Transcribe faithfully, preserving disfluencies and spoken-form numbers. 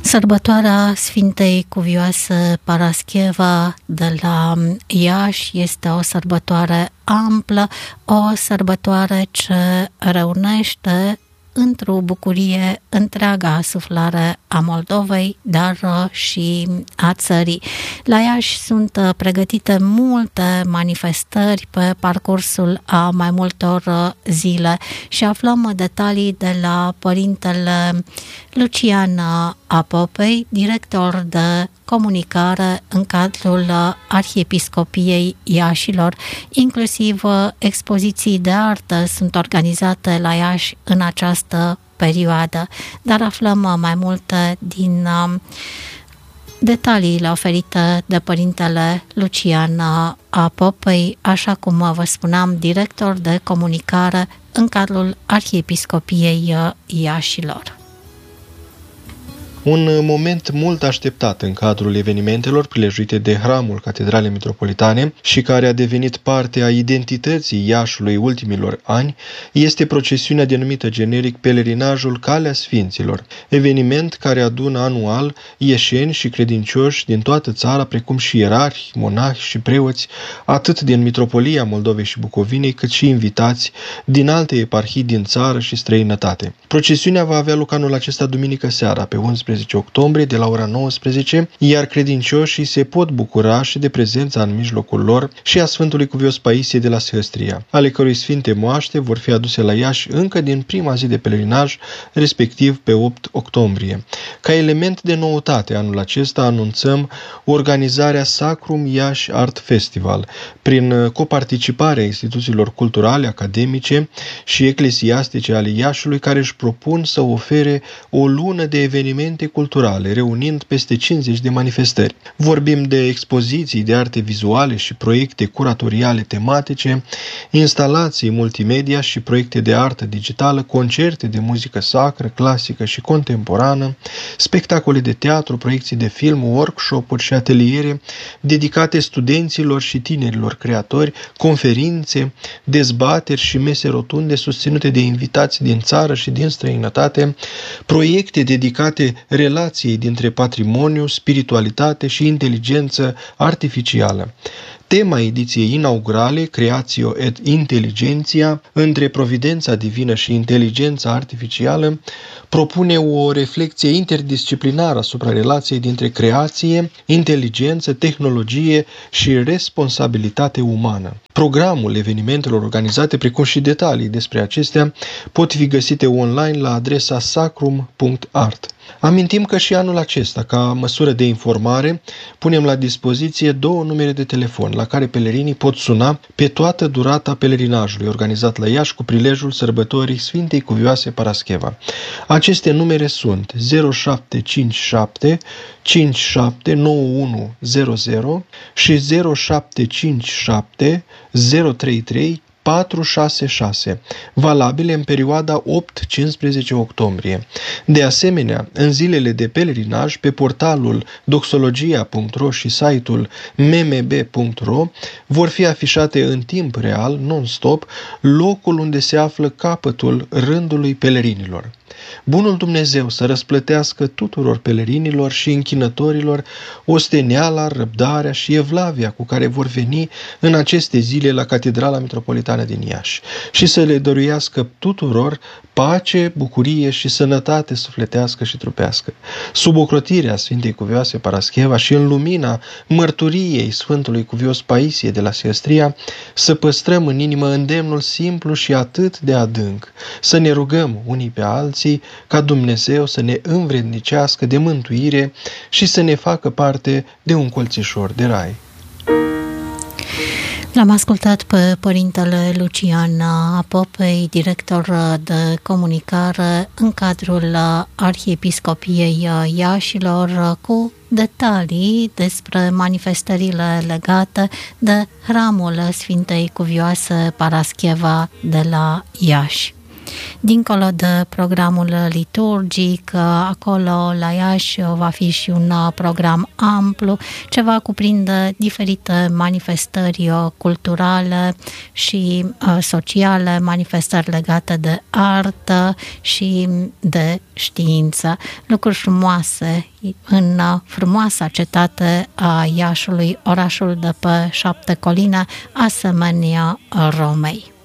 Sărbătoarea Sfintei Cuvioase Parascheva de la Iași este o sărbătoare amplă, o sărbătoare ce reunește într-o bucurie întreaga suflare a Moldovei, dar și a țării. La Iași sunt pregătite multe manifestări pe parcursul a mai multor zile și aflăm detalii de la părintele Lucian Apopei, director de comunicare în cadrul Arhiepiscopiei Iașilor. Inclusiv expoziții de artă sunt organizate la Iași în această perioadă, dar aflăm mai multe din detaliile oferite de părintele Lucian Apopei, așa cum vă spuneam, director de comunicare în cadrul Arhiepiscopiei Iașilor. Un moment mult așteptat în cadrul evenimentelor prilejuite de hramul Catedralei Metropolitane și care a devenit parte a identității Iașului ultimilor ani este procesiunea denumită generic Pelerinajul Calea Sfinților, eveniment care adună anual ieșeni și credincioși din toată țara, precum și ierarhi, monahi și preoți, atât din Mitropolia Moldovei și Bucovinei, cât și invitați din alte eparhii din țară și străinătate. Procesiunea va avea loc anul acesta duminică seara, pe unsprezece octombrie, de la ora nouăsprezece, iar credincioșii se pot bucura și de prezența în mijlocul lor și a Sfântului Cuvios Paisie de la Sihăstria, ale cărui sfinte moaște vor fi aduse la Iași încă din prima zi de pelerinaj, respectiv pe opt octombrie. Ca element de noutate anul acesta anunțăm organizarea Sacrum Iași Art Festival, prin coparticiparea instituțiilor culturale, academice și eclesiastice ale Iașului, care își propun să ofere o lună de evenimente culturale, reunind peste cincizeci de manifestări. Vorbim de expoziții de arte vizuale și proiecte curatoriale tematice, instalații multimedia și proiecte de artă digitală, concerte de muzică sacră, clasică și contemporană, spectacole de teatru, proiecții de film, workshop-uri și ateliere dedicate studenților și tinerilor creatori, conferințe, dezbateri și mese rotunde susținute de invitați din țară și din străinătate, proiecte dedicate relației dintre patrimoniu, spiritualitate și inteligență artificială. Tema ediției inaugurale, Creatio et Intelligentia, între providența divină și inteligența artificială, propune o reflecție interdisciplinară asupra relației dintre creație, inteligență, tehnologie și responsabilitate umană. Programul evenimentelor organizate, precum și detalii despre acestea, pot fi găsite online la adresa sacrum punct art. Amintim că și anul acesta, ca măsură de informare, punem la dispoziție două numere de telefon la care pelerinii pot suna pe toată durata pelerinajului organizat la Iași cu prilejul sărbătorii Sfintei Cuvioase Parascheva. Aceste numere sunt zero șapte cinci șapte cinci șapte nouă unu zero zero și zero șapte cinci șapte zero trei trei patru șase șase, valabile în perioada opt cincisprezece octombrie. De asemenea, în zilele de pelerinaj, pe portalul doxologia punct ro și site-ul m m b punct ro vor fi afișate în timp real, non-stop, locul unde se află capătul rândului pelerinilor. Bunul Dumnezeu să răsplătească tuturor pelerinilor și închinătorilor osteneala, răbdarea și evlavia cu care vor veni în aceste zile la Catedrala Metropolitană din Iași și să le dăruiască tuturor pace, bucurie și sănătate sufletească și trupească. Sub ocrotirea Sfintei Cuvioase Parascheva și în lumina mărturiei Sfântului Cuvios Paisie de la Sihăstria, să păstrăm în inimă îndemnul simplu și atât de adânc, să ne rugăm unii pe alții ca Dumnezeu să ne învrednicească de mântuire și să ne facă parte de un colțișor de rai. L-am ascultat pe părintele Lucian Apopei, director de comunicare în cadrul Arhiepiscopiei Iașilor, cu detalii despre manifestările legate de hramul Sfintei Cuvioase Parascheva de la Iași. Dincolo de programul liturgic, acolo la Iași va fi și un program amplu ce va cuprinde diferite manifestări culturale și sociale, manifestări legate de artă și de știință. Lucruri frumoase în frumoasa cetate a Iașului, orașul de pe șapte coline, asemenea Romei.